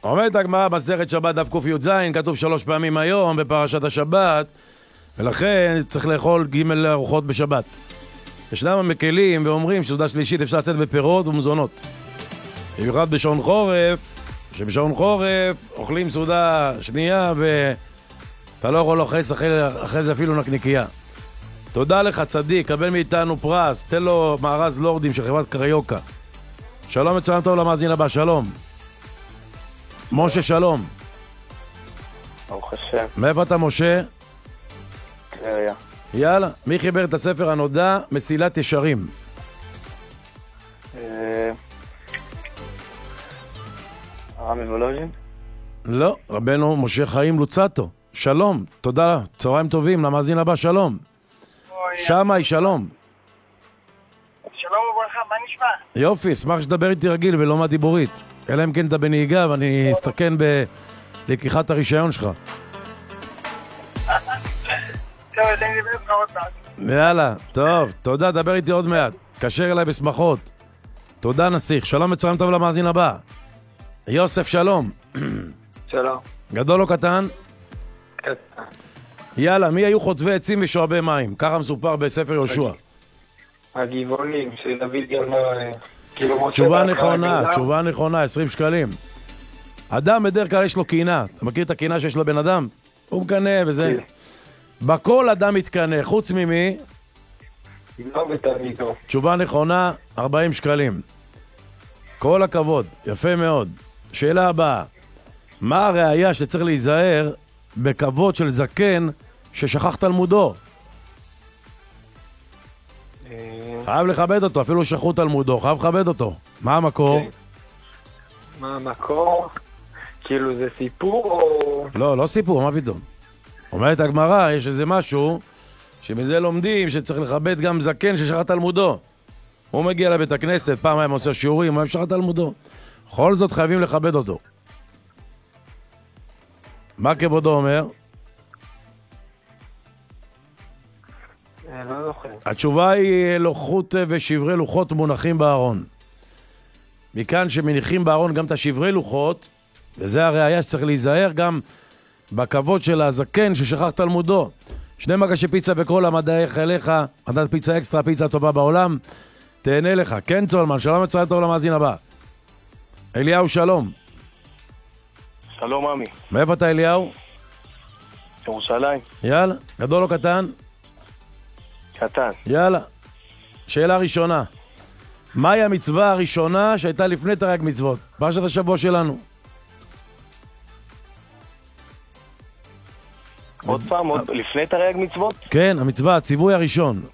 אומרת הגמרא מסכת שבת דף ק"ז, כתוב 3 פעמים היום בפרשת השבת, ולכן צריך לאכול ג' ארוחות בשבת. ישנם המקלים ואומרים שסעודה שלישית אפשר לצאת בפירות ומזונות. במיוחד בשעון חורף, שבשעון חורף אוכלים סעודה שנייה ואתה לא יכול אחרי זה אפילו נקניקייה. תודה לך צדיק, קבל מאיתנו פרס, תן לו מארז לורדים של חברת קריוקה. שלום וצהריים טוב למאזין הבא, שלום. משה, שלום. ברוך השם. מאיפה אתה משה? טבריה. יאללה, מי חיבר את הספר הנודע מסילת ישרים? רמי וולוז'ין? לא, רבנו משה חיים לוצטו. שלום, תודה, צהריים טובים למאזין הבא, שלום. שמאי, שלום. שלום וברכה, מה נשמע? יופי, אשמח שתדבר איתי רגיל ולא מהדיבורית. אלא אם כן אתה בנהיגה ואני אסתכן בלקיחת הרישיון שלך. טוב, אז אני אדבר איתך עוד מעט. יאללה, טוב, תודה, דבר איתי עוד מעט. קשר אליי בשמחות. תודה נסיך, שלום וצהריים טוב למאזין הבא. יוסף, שלום. שלום. גדול או קטן? קטן. יאללה, מי היו חוטבי עצים ושואבי מים? ככה מסופר בספר יהושע. הגבעונים של דוד גמר. תשובה נכונה, 20 שקלים. אדם בדרך כלל יש לו קינה. אתה מכיר את הקינה שיש לו בן אדם? הוא מקנה וזה. בכל אדם מתקנה, חוץ ממי? לא בתלמידו. תשובה נכונה, 40 שקלים. כל הכבוד, יפה מאוד. שאלה הבאה, מה הראיה שצריך להיזהר בכבוד של זקן ששכח תלמודו? חייב לכבד אותו, אפילו שכחו תלמודו, חייב לכבד אותו. מה המקור? מה המקור? כאילו זה סיפור או... לא סיפור, מה פתאום? אומרת הגמרא, יש איזה משהו שמזה לומדים שצריך לכבד גם זקן ששכח תלמודו. הוא מגיע לבית הכנסת, פעם היה עושה שיעורים, הוא היה שכח תלמודו. בכל זאת חייבים לכבד אותו. מה כבודו אומר? לא זוכר. התשובה היא לוחות ושברי לוחות מונחים בארון. מכאן שמניחים בארון גם את השברי לוחות, וזה הראיה שצריך להיזהר גם בכבוד של הזקן ששכח תלמודו. 2 מגשי פיצה בכל המדעך אליך, מדעת פיצה אקסטרה, פיצה טובה בעולם, תהנה לך. כן צולמן, שלום וצהריים טוב למאזין הבא. אליהו, שלום. שלום עמי. מאיפה אתה אליהו? ירושלים. יאללה, גדול או קטן? קטן. יאללה. שאלה ראשונה. מהי המצווה הראשונה שהייתה לפני תרי"ג מצוות? פרשת השבוע שלנו. עוד פעם, לפני תרי"ג מצוות? כן, המצווה, הציווי הראשון.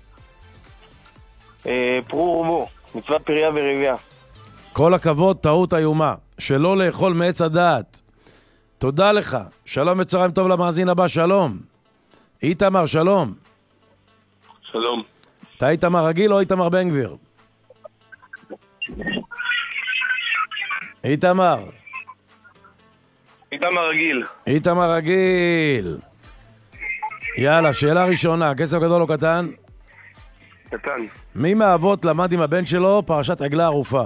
פרו ורבו, מצוות פריה ורבייה. כל הכבוד, טעות איומה. שלא לאכול מעץ הדעת. תודה לך. שלום וצהריים טוב למאזין הבא, שלום. איתמר, שלום. שלום. אתה איתמר רגיל או איתמר בן גביר? איתמר. איתמר רגיל. איתמר רגיל. יאללה, שאלה ראשונה, כסף גדול או קטן? קטן. מי מהאבות למד עם הבן שלו פרשת עגלה ערופה?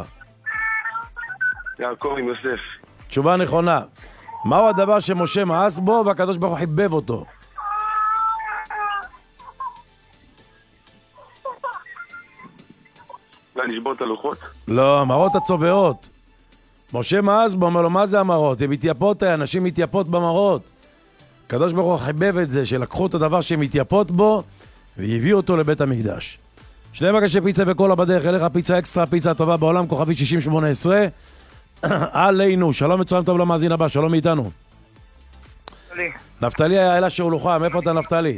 יעקב עם יוסף. תשובה נכונה. מהו הדבר שמשה מאס בו והקדוש ברוך הוא חיבב אותו? לשבור את הלוחות? לא, המראות הצובעות. משה מאס בו, אומר לו, מה זה המראות? הם מתייפות, אנשים מתייפות במראות. הקדוש ברוך הוא חיבב את זה, שלקחו את הדבר שהם מתייפות בו והביאו אותו לבית המקדש. 2 מגשי פיצה בכל הבדרך, אליך פיצה אקסטרה, פיצה טובה בעולם, כוכבית 6018. עלינו, שלום וצהריים טוב למאזין הבא, שלום מאיתנו. נפתלי היה אלה שאולוחה, מאיפה אתה נפתלי?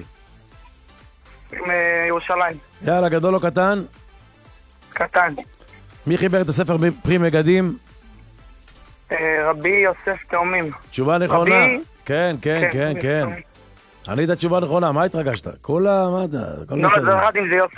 מירושלים. יאללה, גדול או קטן? קטן. מי חיבר את הספר פרי מגדים? רבי יוסף תאומים. תשובה נכונה. רבי? כן. אני את התשובה נכונה, מה התרגשת? כולה, מה אתה? לא, זה רק אם זה יוסף.